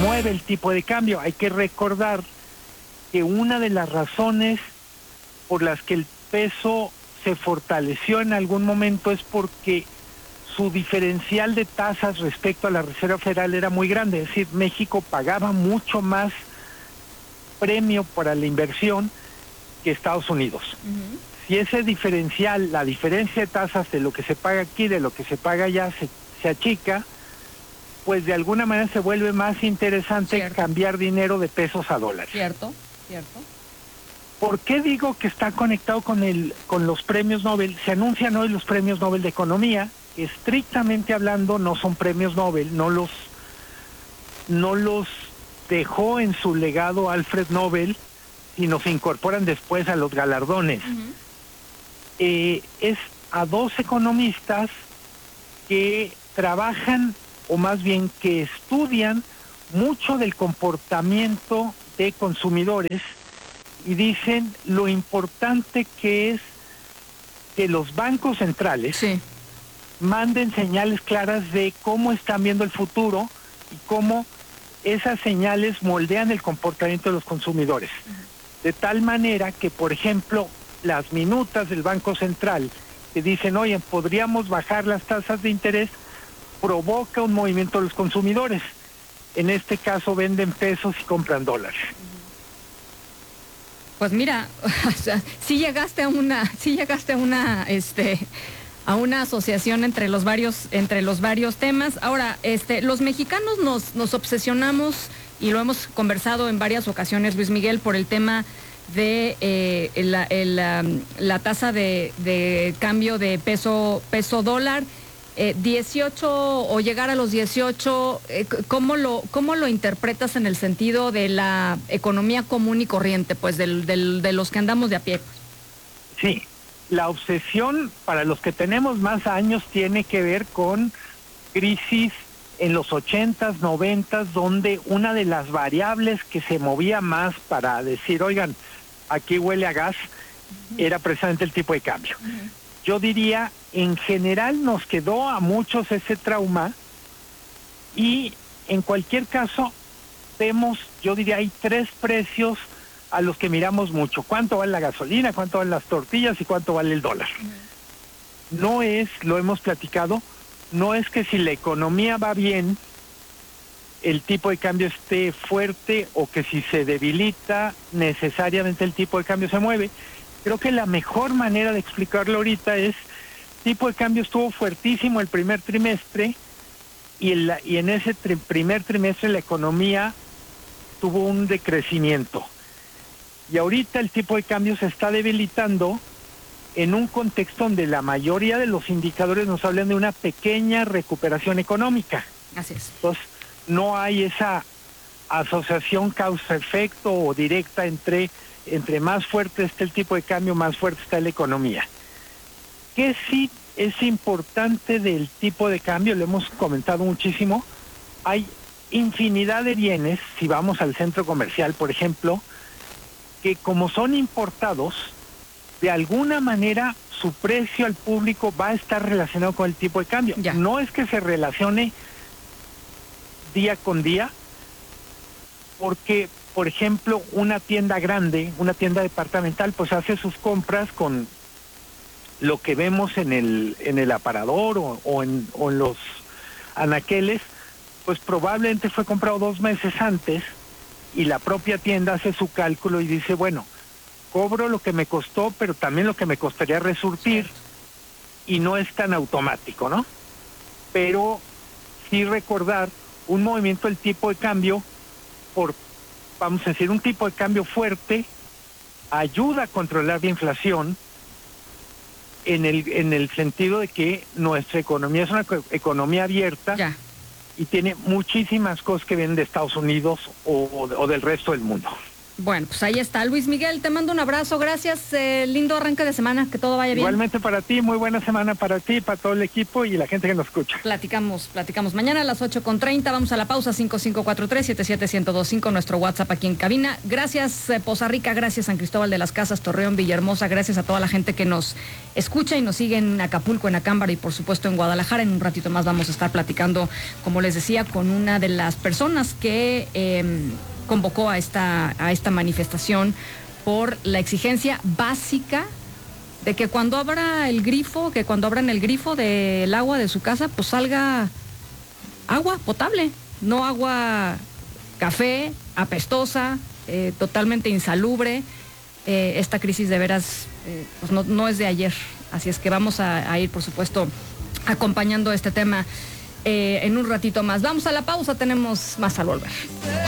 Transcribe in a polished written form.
mueve el tipo de cambio. Hay que recordar que una de las razones por las que el peso se fortaleció en algún momento es porque su diferencial de tasas respecto a la Reserva Federal era muy grande, es decir, México pagaba mucho más premio para la inversión que Estados Unidos. Uh-huh. Si ese diferencial, la diferencia de tasas de lo que se paga aquí, de lo que se paga allá, se achica, pues de alguna manera se vuelve más interesante cambiar dinero de pesos a dólares. Cierto. ¿Por qué digo que está conectado con los premios Nobel? Se anuncian hoy los premios Nobel de Economía, que estrictamente hablando no son premios Nobel, no los dejó en su legado Alfred Nobel, sino se incorporan después a los galardones. Uh-huh. Es a 2 economistas que trabajan, o más bien que estudian mucho del comportamiento de consumidores y dicen lo importante que es que los bancos centrales manden señales claras de cómo están viendo el futuro y cómo esas señales moldean el comportamiento de los consumidores. De tal manera que, por ejemplo, las minutas del Banco Central que dicen, oye, podríamos bajar las tasas de interés, provoca un movimiento de los consumidores. En este caso venden pesos y compran dólares. Pues mira, o sea, sí llegaste a una asociación entre los varios temas. Ahora, los mexicanos nos obsesionamos, y lo hemos conversado en varias ocasiones, Luis Miguel, por el tema de la tasa de cambio de peso dólar. 18 o llegar a los 18, ¿cómo lo interpretas en el sentido de la economía común y corriente, pues de los que andamos de a pie? Sí, la obsesión para los que tenemos más años tiene que ver con crisis en los 80s, 90s, donde una de las variables que se movía más para decir, oigan, aquí huele a gas, era precisamente el tipo de cambio. Yo diría, en general nos quedó a muchos ese trauma, y en cualquier caso vemos, yo diría, hay 3 precios a los que miramos mucho: cuánto vale la gasolina, cuánto valen las tortillas y cuánto vale el dólar. No es, lo hemos platicado, no es que si la economía va bien el tipo de cambio esté fuerte, o que si se debilita necesariamente el tipo de cambio se mueve. Creo que la mejor manera de explicarlo ahorita es: tipo de cambio estuvo fuertísimo el primer trimestre, y en ese primer trimestre la economía tuvo un decrecimiento. Y ahorita el tipo de cambio se está debilitando en un contexto donde la mayoría de los indicadores nos hablan de una pequeña recuperación económica. Así es. Entonces, no hay esa asociación causa-efecto o directa entre más fuerte esté el tipo de cambio, más fuerte está la economía. ¿Qué sí es importante del tipo de cambio? Lo hemos comentado muchísimo. Hay infinidad de bienes, si vamos al centro comercial, por ejemplo, que como son importados, de alguna manera su precio al público va a estar relacionado con el tipo de cambio. Ya. No es que se relacione día con día, porque, por ejemplo, una tienda grande, una tienda departamental, pues hace sus compras con lo que vemos en el aparador o en los anaqueles, pues probablemente fue comprado 2 meses antes, y la propia tienda hace su cálculo y dice, bueno, cobro lo que me costó, pero también lo que me costaría resurtir, y no es tan automático, ¿no? Pero sí recordar un movimiento del tipo de cambio, vamos a decir, un tipo de cambio fuerte ayuda a controlar la inflación, en el sentido de que nuestra economía es una economía abierta. Ya. Y tiene muchísimas cosas que vienen de Estados Unidos o del resto del mundo. Bueno, pues ahí está. Luis Miguel, te mando un abrazo, gracias, lindo arranque de semana, que todo vaya bien. Igualmente para ti, muy buena semana para ti, para todo el equipo y la gente que nos escucha. Platicamos mañana a las 8:30, vamos a la pausa, 5543-77125, nuestro WhatsApp aquí en cabina. Gracias Poza Rica, gracias San Cristóbal de las Casas, Torreón, Villahermosa, gracias a toda la gente que nos escucha y nos sigue en Acapulco, en Acámbaro y por supuesto en Guadalajara. En un ratito más vamos a estar platicando, como les decía, con una de las personas que convocó a esta manifestación por la exigencia básica de que cuando abran el grifo del agua de su casa, pues salga agua potable, no agua café, apestosa, totalmente insalubre. Esta crisis de veras pues no es de ayer, así es que vamos a ir, por supuesto, acompañando este tema en un ratito más. Vamos a la pausa, tenemos más al volver.